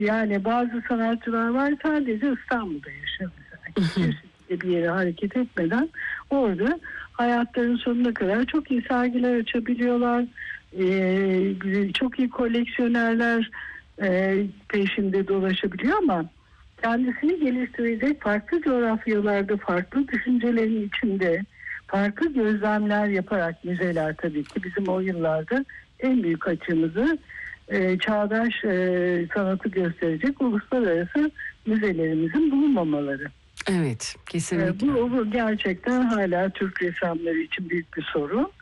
Yani bazı sanatçılar var sadece İstanbul'da yaşıyor mesela. Kesinlikle bir yere hareket etmeden orada hayatlarının sonuna kadar çok iyi sergiler açabiliyorlar. Çok iyi koleksiyonerler peşinde dolaşabiliyor ama kendisini geliştirecek farklı coğrafyalarda, farklı düşüncelerin içinde, farklı gözlemler yaparak müzeler tabii ki bizim o yıllarda en büyük açığımızı çağdaş sanatı gösterecek uluslararası müzelerimizin bulunmamaları. Evet, kesinlikle. Bu gerçekten hala Türk ressamları için büyük bir sorun.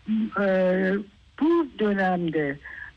Bu dönemde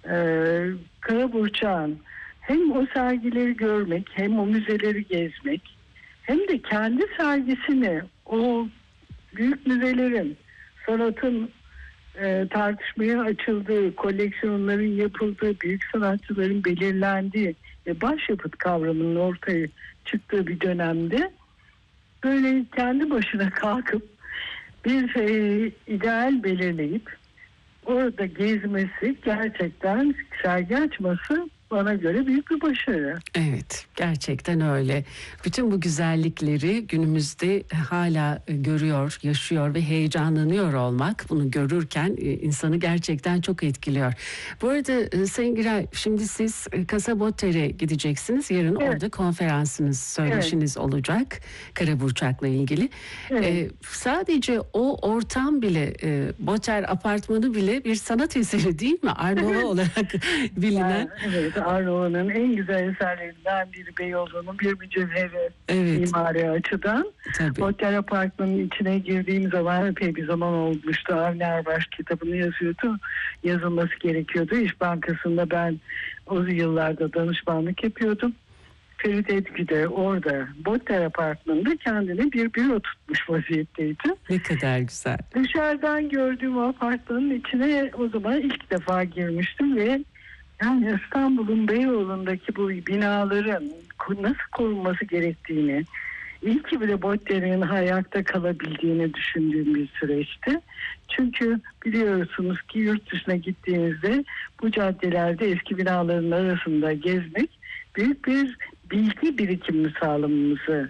Karaburçak'ın hem o sergileri görmek, hem o müzeleri gezmek, hem de kendi sergisini o büyük müzelerin, sanatın tartışmaya açıldığı, koleksiyonların yapıldığı, büyük sanatçıların belirlendiği ve başyapıt kavramının ortaya çıktığı bir dönemde böyle kendi başına kalkıp bir ideal belirleyip orada gezmesi, gerçekten sergi açması bana göre büyük bir başarı. Evet, gerçekten öyle. Bütün bu güzellikleri günümüzde hala görüyor, yaşıyor ve heyecanlanıyor olmak, bunu görürken insanı gerçekten çok etkiliyor. Bu arada Sayın Giray, şimdi siz Kasaboter'e gideceksiniz. Yarın Evet. orada konferansınız, söyleşiniz olacak Karaburçak'la ilgili. Evet. Sadece o ortam bile, Boter apartmanı bile bir sanat eseri değil mi? Art Nouveau olarak bilinen. Evet, Art Nouveau'nun en güzel eserlerinden biri Beyoğlu'nun bir mücevheri mimari açıdan. Tabii. Boter apartmanın içine girdiğim zaman epey bir zaman olmuştu. Avni Erbaş kitabını yazıyordu. Yazılması gerekiyordu. İş Bankası'nda ben o yıllarda danışmanlık yapıyordum. Ferit Etki de orada Boter apartmanında kendine bir büro tutmuş vaziyetteydi. Ne kadar güzel. Dışarıdan gördüğüm o apartmanın içine o zaman ilk defa girmiştim ve yani İstanbul'un Beyoğlu'ndaki bu binaların nasıl korunması gerektiğini, iyi ki bile Boter'in hayatta kalabildiğini düşündüğüm bir süreçti. Çünkü biliyorsunuz ki yurt dışına gittiğinizde bu caddelerde eski binaların arasında gezmek büyük bir bilgi birikimi sağlamamızı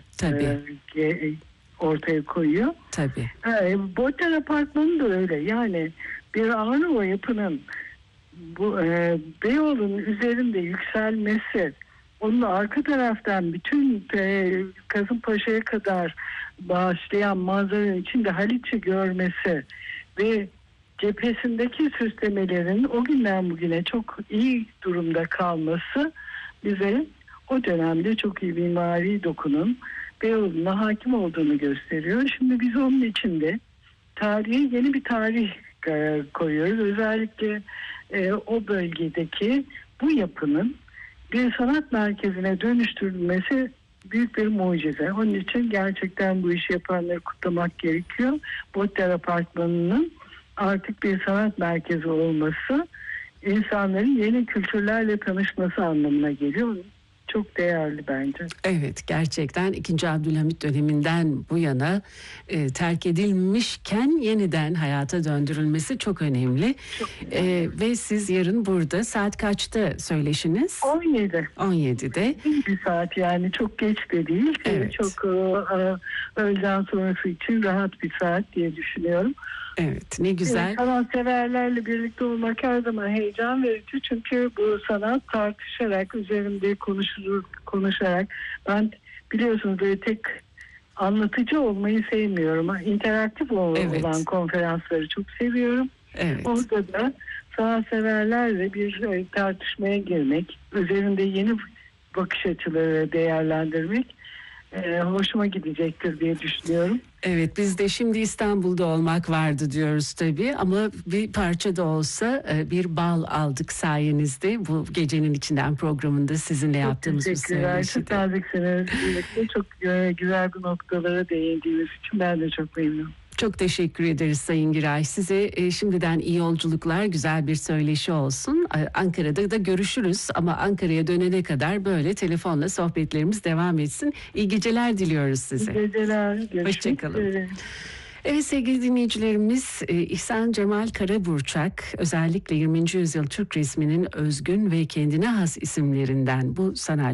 ortaya koyuyor. Tabii. Boter apartmanı da öyle. Yani bir Art Nouveau yapının bu Beyoğlu'nun üzerinde yükselmesi, onun arka taraftan bütün Kasımpaşa'ya kadar başlayan manzaranın içinde Haliç'i görmesi ve cephesindeki süslemelerin o günden bugüne çok iyi durumda kalması bize o dönemde çok iyi mimari dokunun Beyoğlu'na hakim olduğunu gösteriyor. Şimdi biz onun içinde tarihe yeni bir tarih koyuyoruz. Özellikle o bölgedeki bu yapının bir sanat merkezine dönüştürülmesi büyük bir mucize. Onun için gerçekten bu işi yapanları kutlamak gerekiyor. Boter Apartmanı'nın artık bir sanat merkezi olması insanların yeni kültürlerle tanışması anlamına geliyor. Çok değerli bence. Evet, gerçekten 2. Abdülhamit döneminden bu yana terk edilmişken yeniden hayata döndürülmesi çok önemli. Çok ve siz yarın burada saat kaçta söyleşiniz? 17. 17'de. İyi bir saat, yani çok geç de değil. Evet. Çok öğleden sonrası için rahat bir saat diye düşünüyorum. Evet, ne güzel. Sanatseverlerle birlikte olmak her zaman heyecan verici. Çünkü bu sanat tartışarak, üzerinde konuşarak. Ben biliyorsunuz böyle tek anlatıcı olmayı sevmiyorum. İnteraktif olan konferansları çok seviyorum. Evet. Orada da sanatseverlerle bir tartışmaya girmek, üzerinde yeni bakış açıları değerlendirmek hoşuma gidecektir diye düşünüyorum. Evet, biz de şimdi İstanbul'da olmak vardı diyoruz tabii, ama bir parça da olsa bir bal aldık sayenizde bu gecenin içinden programında sizinle yaptığımız bu söyleşide. Çok naziksiniz. Çok güzel bir noktalara değindiğiniz için ben de çok memnunum. Çok teşekkür ederiz Sayın Giray. Size şimdiden iyi yolculuklar, güzel bir söyleşi olsun. Ankara'da da görüşürüz ama Ankara'ya dönene kadar böyle telefonla sohbetlerimiz devam etsin. İyi geceler diliyoruz size. İyi geceler. Hoşçakalın. Evet sevgili dinleyicilerimiz, İhsan Cemal Karaburçak özellikle 20. yüzyıl Türk resminin özgün ve kendine has isimlerinden bu sanatçı.